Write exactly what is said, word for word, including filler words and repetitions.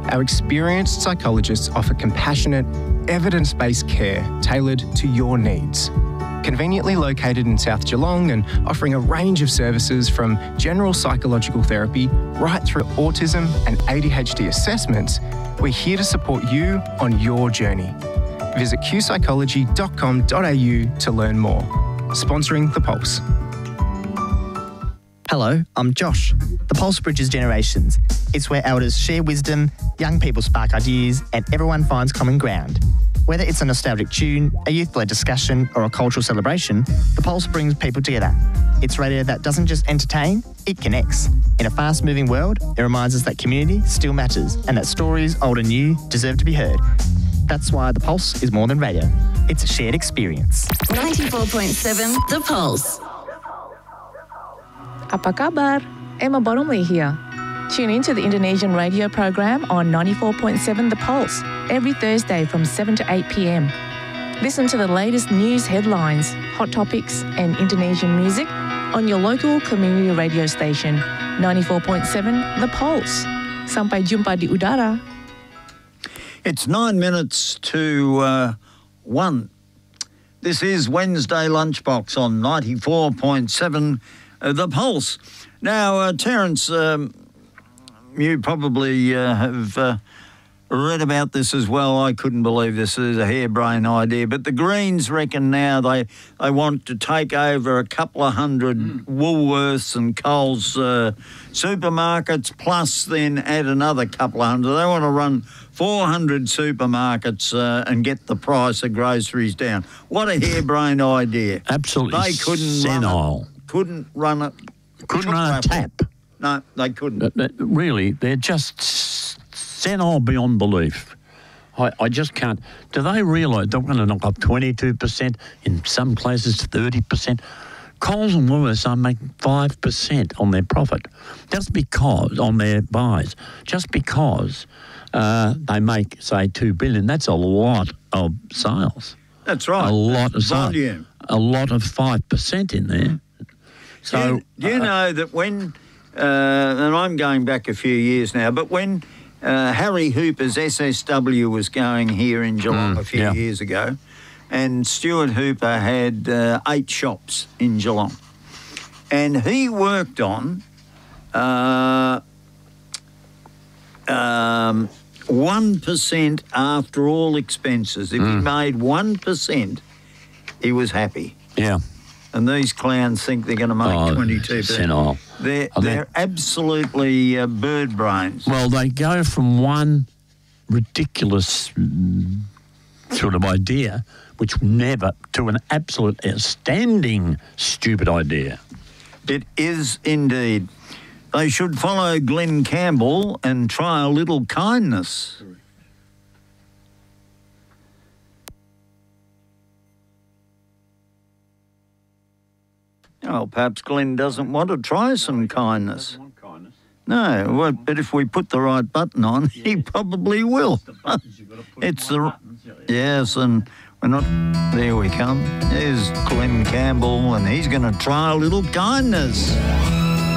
Our experienced psychologists offer compassionate, evidence-based care tailored to your needs. Conveniently located in South Geelong and offering a range of services from general psychological therapy right through autism and A D H D assessments, we're here to support you on your journey. Visit q psychology dot com dot a u to learn more. Sponsoring The Pulse. Hello, I'm Josh. The Pulse bridges generations. It's where elders share wisdom, young people spark ideas, and everyone finds common ground. Whether it's a nostalgic tune, a youth-led discussion, or a cultural celebration, The Pulse brings people together. It's radio that doesn't just entertain, it connects. In a fast-moving world, it reminds us that community still matters and that stories, old and new, deserve to be heard. That's why The Pulse is more than radio. It's a shared experience. ninety-four point seven The Pulse. Apa kabar? Emma Bottomley here. Tune in to the Indonesian radio program on ninety-four point seven The Pulse every Thursday from seven to eight p m. Listen to the latest news headlines, hot topics and Indonesian music on your local community radio station, ninety-four point seven The Pulse. Sampai jumpa di udara. It's nine minutes to uh, one. This is Wednesday Lunchbox on ninety-four point seven uh, The Pulse. Now, uh, Terence, um, you probably uh, have uh, read about this as well. I couldn't believe this is a harebrained idea, but the Greens reckon now they, they want to take over a couple of hundred mm. Woolworths and Coles uh, supermarkets, plus then add another couple of hundred. They want to run four hundred supermarkets uh, and get the price of groceries down. What a harebrained idea. Absolutely they couldn't senile. Run it, couldn't run it. Couldn't run a tap. No, they couldn't. But, but really, they're just senile beyond belief. I, I just can't. Do they realise they're going to knock up twenty-two percent, in some places thirty percent? Coles and Woolworths are making five percent on their profit, just because, on their buys, just because uh, they make, say, two billion dollars. That's a lot of sales. That's right. A lot of volume. Sales. A lot of five percent in there. So, do you, do you uh, know that when, uh, and I'm going back a few years now, but when uh, Harry Hooper's S S W was going here in Geelong mm, a few yeah. years ago, and Stuart Hooper had uh, eight shops in Geelong, and he worked on uh, um, one percent after all expenses. If mm. he made one percent, he was happy. Yeah. And these clowns think they're going to make oh, twenty-two percent. They're, oh, they're absolutely uh, bird brains. Well, they go from one ridiculous mm, sort of idea, which never, to an absolute outstanding stupid idea. It is indeed. They should follow Glenn Campbell and try a little kindness. Well, perhaps Glenn doesn't want to try some kindness. Doesn't want kindness. No, well, but if we put the right button on, yeah. he probably will. It's the buttons, yeah, yeah. Yes, and we're not. There we come. There's Glenn Campbell, and he's going to try a little kindness.